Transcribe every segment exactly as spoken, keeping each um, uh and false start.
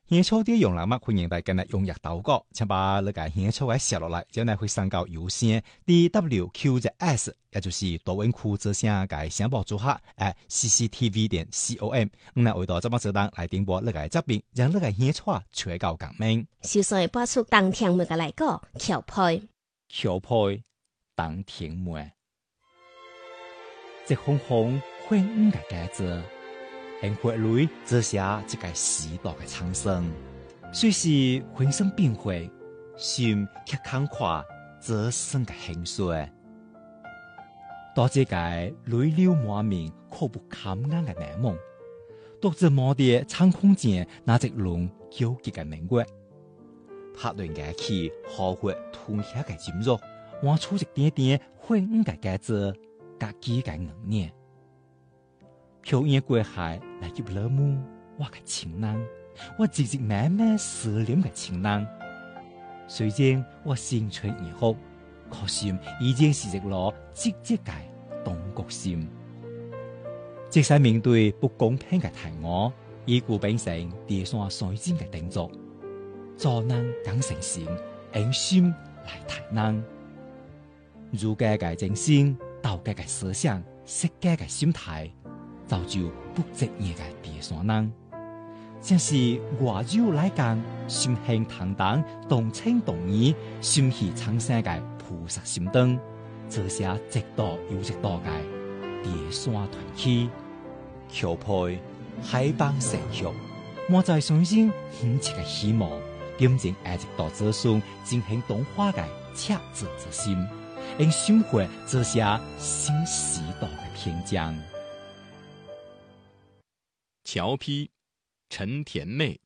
烟草啲用量嘛，歡迎大家呢踴躍投稿，請把呢個煙草嘅寫落來，之後呢會上交郵箱 D W Q Z S， 也就是多文庫之聲嘅聲報組合 at C C T V 點 com。咁呢為到這麼適當來點播呢個質變，讓呢個煙草吹到革命。 首先播出當天每個來個橋配， 橋配當天每，即紅紅歡五個佳子。喺血裏折下一個時代嘅蒼生，雖是渾身變灰，心卻慷慨折生嘅興衰。多這個淚流滿面、苦不堪言嘅難夢，獨自摸啲蒼空間那隻龍糾結嘅明月，拍斷嘅氣，好血吞下嘅尖肉，挖出一點點灰五嘅佳子，夾幾嘅硬念。飄煙過海來入了夢，我嘅情郎，我寂寂慢慢思念嘅情郎。雖然我青春已哭，可心已經是一顆積極嘅東國心。即使面對不公平嘅題我，以故秉承地上水晶嘅定作，做人更誠心，用心來提能。儒家嘅精神，道家嘅思想，釋家嘅心態。造就不職業嘅地上人，正是外柔來剛，心興坦蕩，動情動義，心繫蒼生嘅菩薩心燈，這些直道有一道嘅地山團契，橋配海邦成熟，我在相信興切嘅希望，點正愛一道子孫進行動化嘅赤子之心，用生活這些新時代嘅篇章。 橋批陳田妹，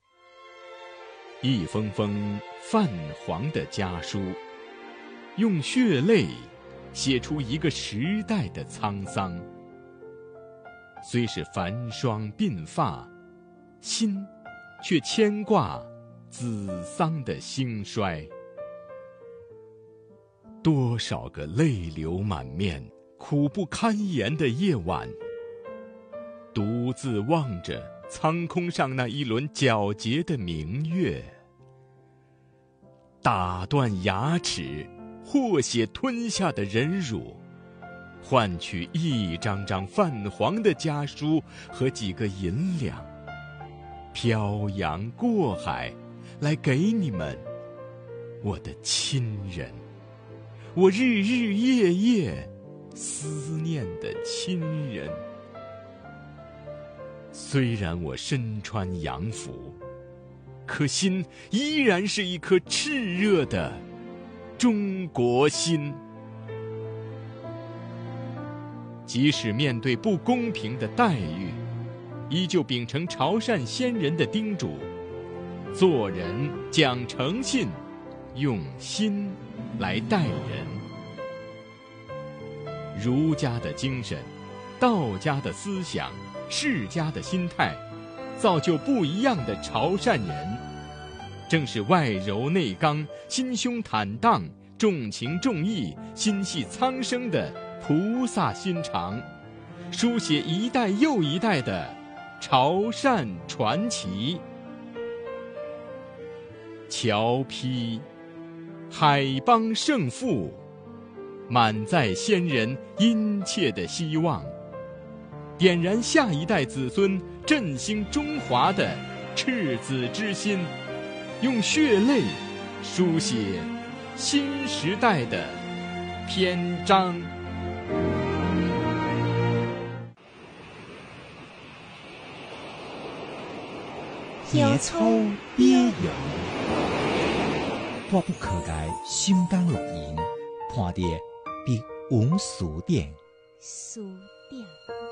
一封封泛黃的家書，用血淚寫出一個時代的滄桑。雖是繁霜鬢髮，心卻牽掛子桑的興衰。多少個淚流滿面、苦不堪言的夜晚，獨自望着蒼空上那一輪皎潔的明月，打斷牙齒，和血吞下的忍辱，換取一張張泛黃的家書和幾個銀兩，漂洋過海來給你們，我的親人，我日日夜夜思念的親人。雖然我身穿洋服，可心依然是一顆熾熱的中國心。即使面對不公平的待遇，依舊秉承潮汕先人的叮囑，做人講誠信，用心來待人。儒家的精神，道家的思想，世家的心態，造就不一樣的潮汕人。正是外柔內剛、心胸坦蕩、重情重義、心繫蒼生的菩薩心腸，書寫一代又一代的潮汕傳奇。橋批海邦盛富，滿載先人殷切的希望，點燃下一代子孫振興中華的赤子之心，用血淚書寫新時代的篇章。 野草邊緣，破不可解心間錄音，判跌必無數點。 數點。